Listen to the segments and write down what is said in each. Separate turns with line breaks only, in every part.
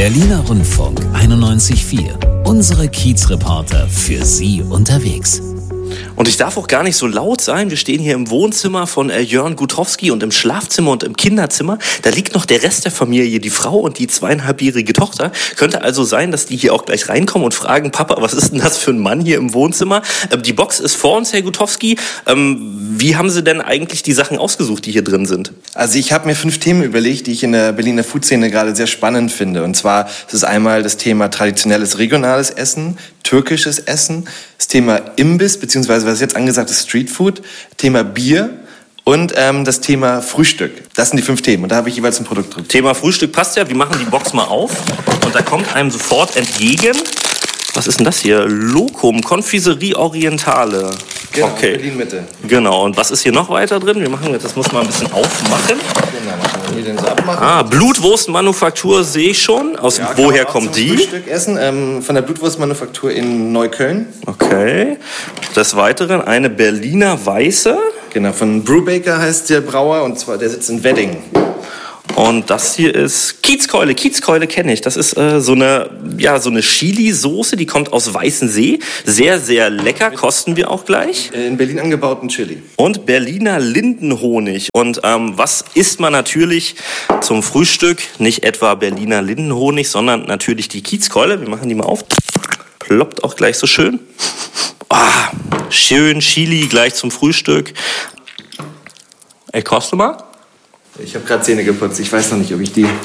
Berliner Rundfunk 91.4. Unsere Kiezreporter für Sie unterwegs.
Und ich darf auch gar nicht so laut sein. Wir stehen hier im Wohnzimmer von Jörn Gutowski und im Schlafzimmer und im Kinderzimmer. Da liegt noch der Rest der Familie, die Frau und die 2,5-jährige Tochter. Könnte also sein, dass die hier auch gleich reinkommen und fragen, Papa, was ist denn das für ein Mann hier im Wohnzimmer? Die Box ist vor uns, Herr Gutowski. Wie haben Sie denn eigentlich die Sachen ausgesucht, die hier drin sind?
Also ich habe mir 5 Themen überlegt, die ich in der Berliner Food-Szene gerade sehr spannend finde. Und zwar ist es einmal das Thema traditionelles regionales Essen, türkisches Essen, das Thema Imbiss, beziehungsweise was jetzt angesagt ist, Streetfood, Thema Bier und das Thema Frühstück. Das sind die 5 Themen und da habe ich jeweils ein Produkt drin.
Thema Frühstück passt ja. Wir machen die Box mal auf und da kommt einem sofort entgegen. Was ist denn das hier? Locum, Confiserie Orientale.
Genau,
okay.
Berlin-Mitte.
Genau, und was ist hier noch weiter drin? Wir machen das, muss mal ein bisschen aufmachen.
Genau, mal schauen, wie den so abmachen.
Blutwurstmanufaktur sehe ich schon. Woher kommt die?
Frühstück essen, von der Blutwurstmanufaktur in Neukölln.
Okay. Des Weiteren eine Berliner Weiße.
Genau, von Brewbaker heißt der Brauer und zwar der sitzt in Wedding.
Und das hier ist Kiezkeule. Kiezkeule kenne ich. Das ist so eine Chili-Soße, die kommt aus Weißensee. Sehr, sehr lecker. Kosten wir auch gleich.
In Berlin angebauten Chili.
Und Berliner Lindenhonig. Und was isst man natürlich zum Frühstück? Nicht etwa Berliner Lindenhonig, sondern natürlich die Kiezkeule. Wir machen die mal auf. Ploppt auch gleich so schön. Schön Chili gleich zum Frühstück. Ey, koste mal.
Ich habe gerade Zähne geputzt. Ich weiß noch nicht, ob ich die...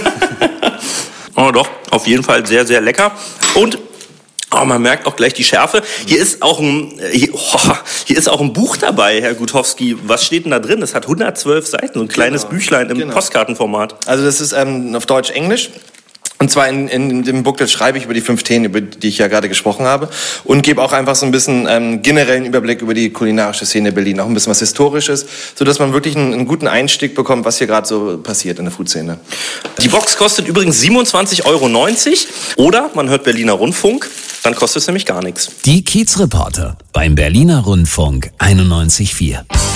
Oh doch, auf jeden Fall sehr, sehr lecker. Und man merkt auch gleich die Schärfe. Hier ist auch ein Buch dabei, Herr Gutowski. Was steht denn da drin? Das hat 112 Seiten, so ein kleines Büchlein im Postkartenformat.
Also das ist auf Deutsch-Englisch. Und zwar in dem Booklet schreibe ich über die 5 Themen, über die ich ja gerade gesprochen habe und gebe auch einfach so ein bisschen generellen Überblick über die kulinarische Szene Berlin, auch ein bisschen was Historisches, sodass man wirklich einen guten Einstieg bekommt, was hier gerade so passiert in der Food-Szene.
Die Box kostet übrigens 27,90 € oder man hört Berliner Rundfunk, dann kostet es nämlich gar nichts.
Die Kiezreporter beim Berliner Rundfunk 91.4.